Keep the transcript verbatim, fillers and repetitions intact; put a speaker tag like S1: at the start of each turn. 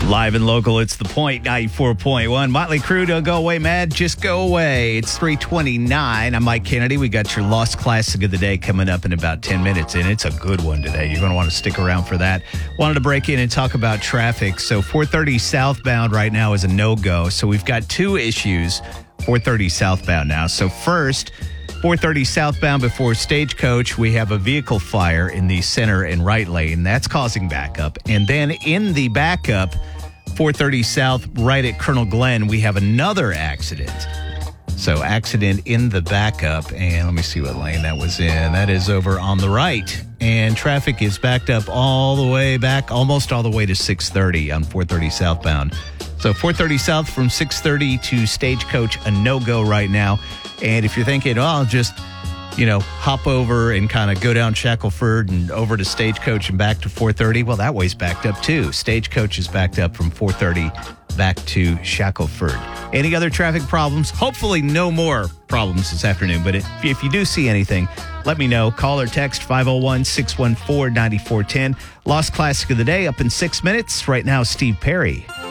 S1: Live and local, it's The Point, ninety-four point one. Motley Crue, don't go away, Mad. Just go away. It's three twenty-nine. I'm Mike Kennedy. We got your Lost Classic of the Day coming up in about ten minutes, and it's a good one today. You're going to want to stick around for that. Wanted to break in and talk about traffic. So four thirty southbound right now is a no-go. So we've got two issues, four thirty southbound now. So first, four thirty southbound before Stagecoach, we have a vehicle fire in the center and right lane. That's causing backup. And then in the backup, four thirty south, right at Colonel Glenn, we have another accident. So accident in the backup. And let me see what lane that was in. That is over on the right. And traffic is backed up all the way back, almost all the way to six thirty on four thirty southbound. So four thirty south from six thirty to Stagecoach, a no-go right now. And if you're thinking, oh, I'll just, you know, hop over and kind of go down Shackelford and over to Stagecoach and back to four thirty, well, that way's backed up too. Stagecoach is backed up from four thirty back to Shackelford. Any other traffic problems? Hopefully no more problems this afternoon. But if, if you do see anything, let me know. Call or text five oh one, six one four, nine four one oh. Lost Classic of the Day up in six minutes. Right now, Steve Perry.